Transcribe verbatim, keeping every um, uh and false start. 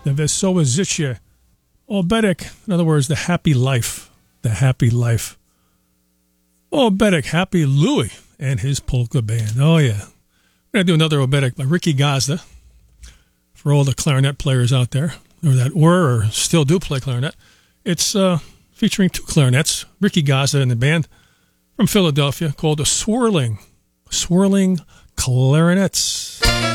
the Vesowa Życie Oberek, in other words, the happy life, the happy life. Oberek, Happy Louie and his polka band. Oh, yeah. We're going to do another Oberek by Ricky Gazda for all the clarinet players out there, or that were or still do play clarinet. It's uh, featuring two clarinets, Ricky Gazda and the band from Philadelphia, called the Swirling, Swirling Clarinets.